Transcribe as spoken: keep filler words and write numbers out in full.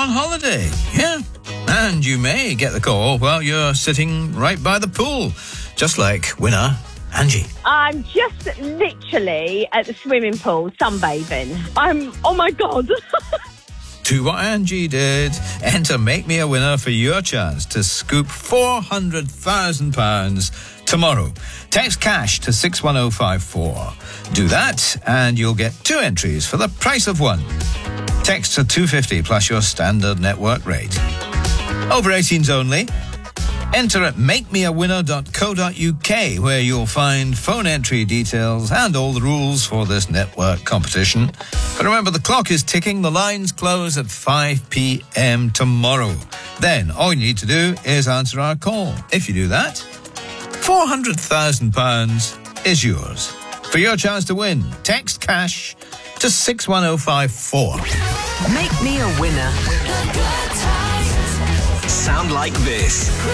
on holiday. Yeah. And you may get the call while you're sitting right by the pool, just like winner Angie. I'm just literally at the swimming pool sunbathing. I'm, oh my God. Do what Angie did. Enter Make Me a Winner for your chance to scoop four hundred thousand pounds tomorrow. Text cash to six one oh five four. Do that and you'll get two entries for the price of one. Text to two fifty plus your standard network rate. Over eighteens only. Enter at make me a winner dot co dot uk where you'll find phone entry details and all the rules for this network competition. But remember, the clock is ticking. The lines close at five p.m. tomorrow. Then all you need to do is answer our call. If you do that, four hundred thousand pounds is yours. For your chance to win, text cash to six one oh five four. Make me a winner. Sound like this.